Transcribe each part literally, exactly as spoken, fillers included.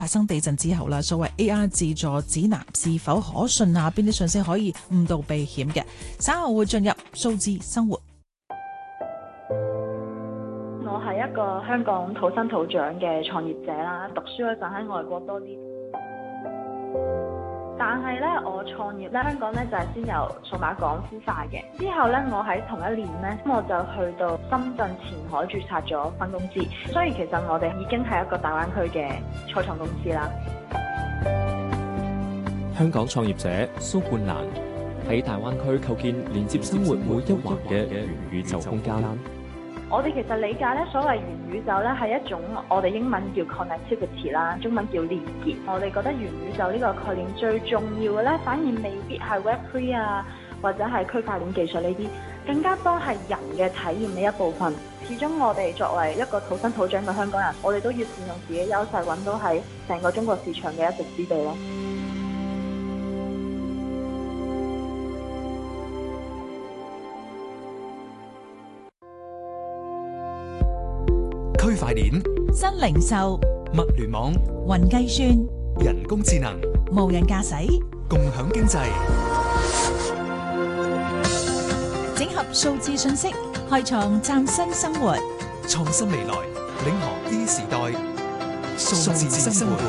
發生地震之後啦，所謂 A R 自助指南是否可信啊？邊啲信息可以誤導避險嘅？稍後會進入數字生活。 我係一個香港土生土長嘅創業者啦，讀書嗰陣喺外國多啲。但係咧，我創業咧，香港咧就係先由數碼港孵化嘅。之後咧，我喺同一年咧，我就去到深圳前海註冊咗分公司。所以其實我哋已經係一個大灣區嘅初創公司啦。 香港創業者蘇冠蘭喺大灣區構建連接生活每一環嘅元宇宙空間。 我哋其實理解咧，所謂元宇宙咧係一種我哋英文叫 connectivity 啦，中文叫連結。我哋覺得元宇宙呢個概念最重要嘅咧，反而未必係 Web 三 啊，或者係區塊鏈技術呢啲，更加多係人嘅體驗呢一部分。始終我哋作為一個土生土長嘅香港人，我哋都要善用自己優勢，揾到喺成個中國市場嘅一席之地咯。 區塊鏈、 新零售、 物聯網、 雲計算、 人工智能、 無人駕駛、 共享經濟， 整合數字信息，開創嶄新生活。 創新未來，領航 E 時代，數字生活。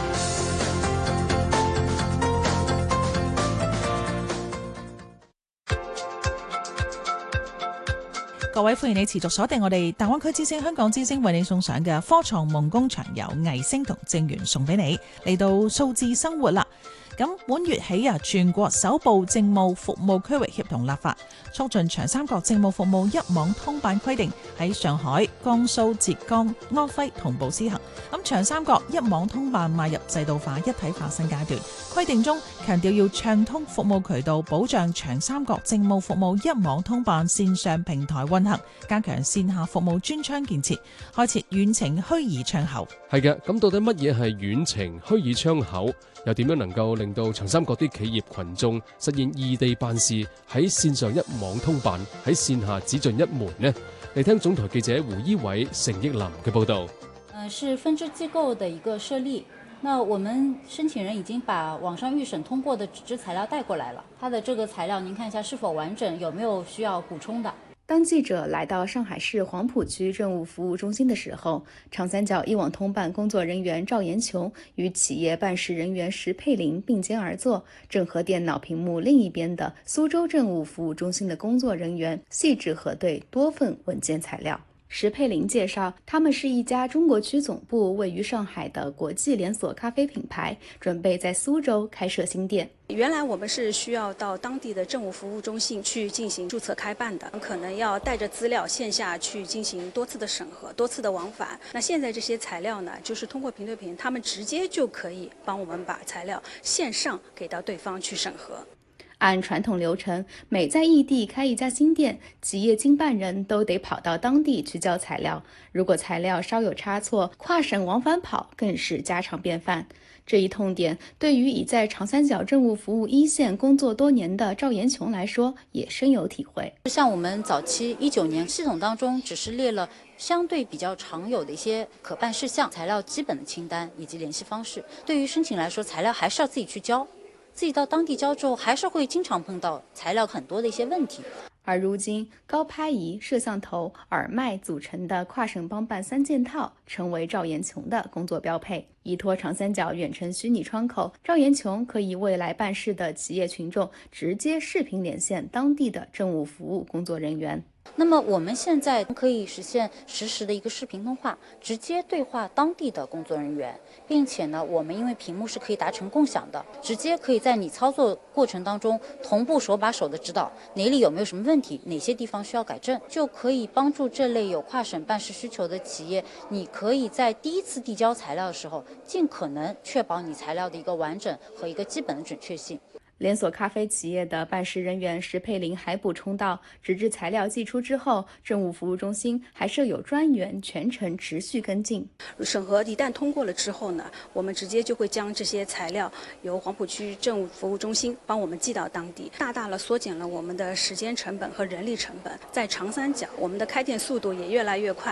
各位，歡迎你持續鎖定我哋大灣區之聲、香港之聲為你送上嘅科創夢工場，由藝星同正源送俾你。嚟到數字生活啦，咁本月起啊，全國首部政務服務區域協同立法，促進長三角政務服務一網通辦規定喺上海、江蘇、浙江、安徽同步施行。咁長三角一網通辦邁入制度化、一體化新階段。規定中強調要暢通服務渠道，保障長三角政務服務一網通辦線上平台運行，加強線下服務專窗建設，開設遠程虛擬窗口。 係嘅，咁到底乜嘢係遠程虛擬窗口？又點樣能夠令到長三角啲企業群眾實現異地辦事，喺線上一網通辦，喺線下只盡一門呢？嚟聽總台記者胡依偉、成益林嘅報導。 呃，是分支機構的一個設立。那我們申請人已經把網上預審通過的紙質材料帶過來了，它的這個材料您看一下是否完整，有沒有需要補充的。 當記者來到上海市黃浦區政務服務中心的時候，長三角一網通辦工作人員趙延瓊與企業辦事人員石佩玲並肩而坐，正和電腦屏幕另一邊的蘇州政務服務中心的工作人員細緻核對多份文件材料。石佩玲介紹，他們是一家中國區總部位於上海的國際連鎖咖啡品牌，準備在蘇州開設新店。 原來我們是需要到當地的政務服務中心去進行註冊開辦的，可能要帶着資料線下去進行多次的審核、多次的往返。那現在這些材料呢，就是通過平對屏，他們直接就可以幫我們把材料線上給到對方去審核。 按傳統流程，每在異地開一家新店，企業經辦人都得跑到當地去交材料。如果材料稍有差錯，跨省往返跑更是家常便飯。這一痛點對於已在長三角政務服務一線工作多年的趙延瓊來說，也深有體會。 像我們早期一九年系統當中，只是列了相對比較常有的一些可辦事項、材料基本的清單以及聯繫方式。對於申請來說，材料還是要自己去交。自己到當地交之後，還是會經常碰到材料很多的一些問題。 而如今，高拍儀、攝像頭、耳麥組成的跨省幫辦三件套，成為趙延瓊的工作標配。依託長三角遠程虛擬窗口，趙延瓊可以未來辦事的企業群眾直接視頻連線當地的政務服務工作人員。 那麼我們現在可以實現實時的一個視頻通話，直接對話當地的工作人員，並且呢，我們因為屏幕是可以達成共享的，直接可以在你操作過程當中同步手把手的指導哪裡有沒有什麼問題，哪些地方需要改正，就可以幫助這類有跨省辦事需求的企業，你可以在第一次遞交材料的時候，盡可能確保你材料的一個完整和一個基本的準確性。 連鎖咖啡企業的辦事人員石佩玲還補充到，紙質材料寄出之後，政務服務中心還設有專員全程持續跟進。 審核一旦通過了之後呢，我們直接就會將這些材料由黃浦區政務服務中心幫我們寄到當地，大大了縮減了我們的時間成本和人力成本。在長三角，我們的開店速度也越來越快。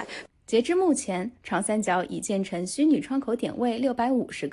截至目前，长三角已建成虚拟窗口点位六百五十个。